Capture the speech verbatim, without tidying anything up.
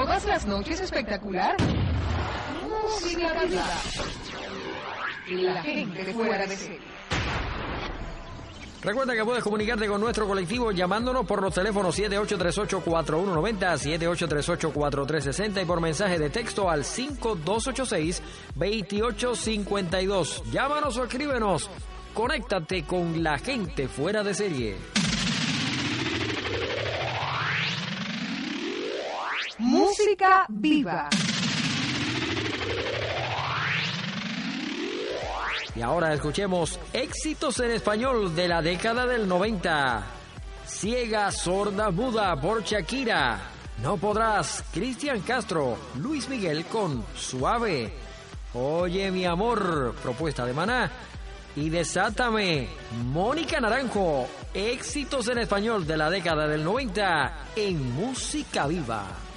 Todas las noches espectacular. Música viva. La gente de fuera de serie. Recuerda que puedes comunicarte con nuestro colectivo llamándonos por los teléfonos siete ocho tres ocho, cuatro uno nueve cero, siete ocho tres ocho, cuatro tres seis cero y por mensaje de texto al cinco dos ocho seis, dos ocho cinco dos. Llámanos o escríbenos. Conéctate con la gente fuera de serie. Música viva. Y ahora escuchemos éxitos en español de la década del noventa. Ciega, sorda, muda por Shakira. No podrás, Cristian Castro. Luis Miguel con Suave. Oye mi amor, propuesta de Maná. Y Desátame, Mónica Naranjo. Éxitos en español de la década del noventa en Música Viva.